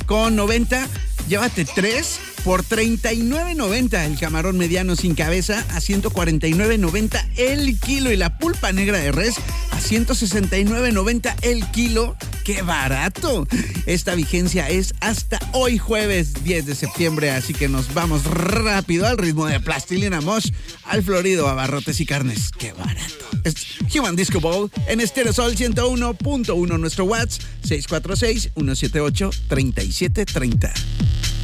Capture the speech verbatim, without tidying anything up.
con noventa. Llévate tres por treinta y nueve noventa. El camarón mediano sin cabeza a ciento cuarenta y nueve noventa el kilo. Y la pulpa negra de res a ciento sesenta y nueve noventa el kilo. ¡Qué barato! Esta vigencia es hasta hoy jueves diez de septiembre, así que nos vamos rápido al ritmo de Plastilina Mosh al florido Abarrotes y Carnes. ¡Qué barato! Es Human Disco Ball en Estéreo Sol ciento uno punto uno. Nuestro WhatsApp seis cuatro seis, uno siete ocho, tres siete tres cero.